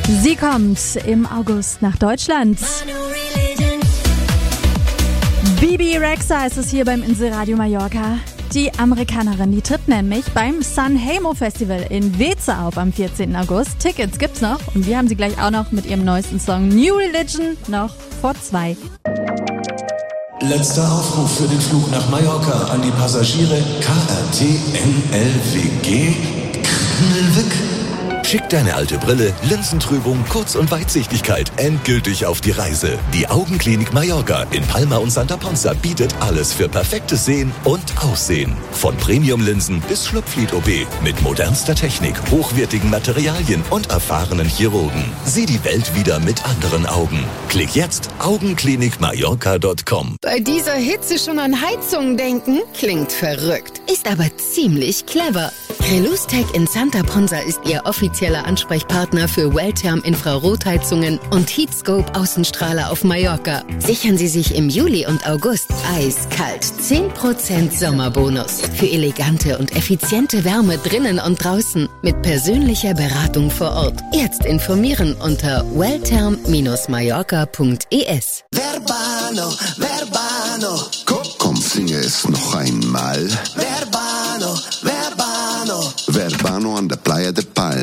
Sie kommt im August nach Deutschland. Bibi Rexha ist es hier beim Inselradio Mallorca. Die Amerikanerin, die tritt nämlich beim Sanremo Festival in Weze auf am 14. August. Tickets gibt's noch und wir haben sie gleich auch noch mit ihrem neuesten Song New Religion noch vor 2. Letzter Aufruf für den Flug nach Mallorca an die Passagiere KRT NLWG Knilwig. Schick deine alte Brille, Linsentrübung, Kurz- und Weitsichtigkeit endgültig auf die Reise. Die Augenklinik Mallorca in Palma und Santa Ponsa bietet alles für perfektes Sehen und Aussehen. Von Premium-Linsen bis Schlupflid-OP mit modernster Technik, hochwertigen Materialien und erfahrenen Chirurgen. Sieh die Welt wieder mit anderen Augen. Klick jetzt augenklinikmallorca.com. Bei dieser Hitze schon an Heizungen denken? Klingt verrückt, ist aber ziemlich clever. Relustech in Santa Ponsa ist Ihr offizieller Ansprechpartner für Welltherm Infrarotheizungen und Heatscope Außenstrahler auf Mallorca. Sichern Sie sich im Juli und August eiskalt 10% Sommerbonus für elegante und effiziente Wärme drinnen und draußen mit persönlicher Beratung vor Ort. Jetzt informieren unter welltherm-mallorca.es. Verbano, Verbano. Komm, singe es noch einmal. Verbano, Verbano. Verbano an der Playa de Palma.